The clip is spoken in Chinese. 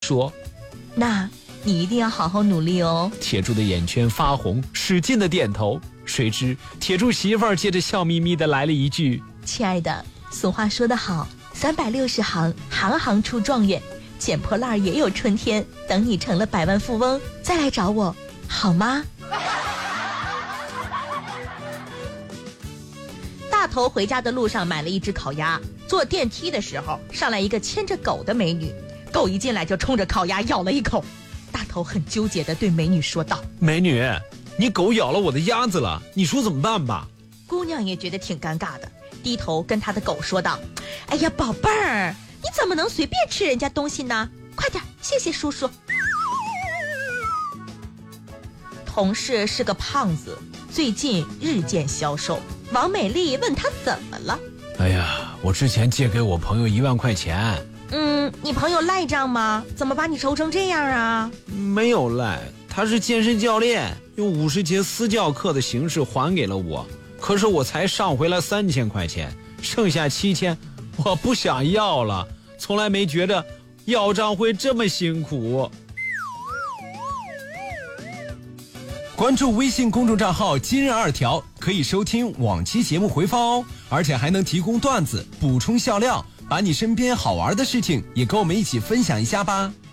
说： 那你一定要好好努力哦。 铁柱的眼圈发红，使劲的点头。谁知铁柱媳妇儿接着笑眯眯的来了一句： 亲爱的，俗话说得好，360行，行行出状元，捡破烂也有春天，等你成了百万富翁再来找我好吗？大头回家的路上买了一只烤鸭，坐电梯的时候上来一个牵着狗的美女，狗一进来就冲着烤鸭咬了一口。大头很纠结地对美女说道： 美女，你狗咬了我的鸭子了，你说怎么办吧？ 姑娘也觉得挺尴尬的，低头跟她的狗说道：哎呀宝贝儿，你怎么能随便吃人家东西呢？快点，谢谢叔叔。同事是个胖子，最近日渐消瘦。王美丽问他怎么了？ 哎呀，我之前借给我朋友1万块钱。 你朋友赖账吗？怎么把你愁成这样啊？ 没有赖，他是健身教练，用50节私教课的形式还给了我，可是我才上回了3000块钱，剩下7000我不想要了，从来没觉得要账会这么辛苦。 关注微信公众账号今日2条，可以收听往期节目回放哦，而且还能提供段子补充笑料，把你身边好玩的事情也跟我们一起分享一下吧。